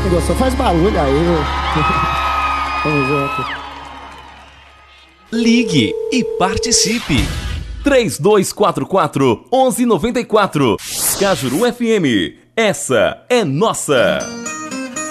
Quem gostou, faz barulho aí. Tamo junto. Ligue e participe. 3244-1194. Cajuru FM. Essa é nossa.